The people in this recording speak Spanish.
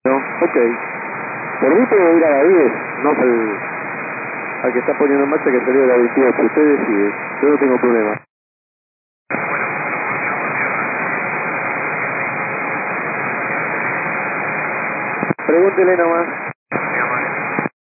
No, ok. Por mí puedo ir a la 10, no al que está poniendo en marcha que salió de la 28. Usted decide, yo no tengo problema. Pregúntele nomás.